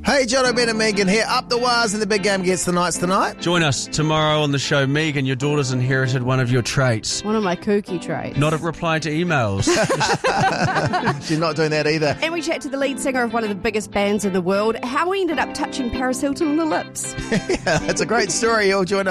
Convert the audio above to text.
Hey, Jono, Ben and Megan here. Up the wires and the big game gets the Knights tonight. Join us tomorrow on the show. Megan, your daughter's inherited one of your traits. One of my kooky traits. Not replying to emails. She's not doing that either. And we chat to the lead singer of one of the biggest bands in the world, how he ended up touching Paris Hilton on the lips. It's a great story. You'll join us.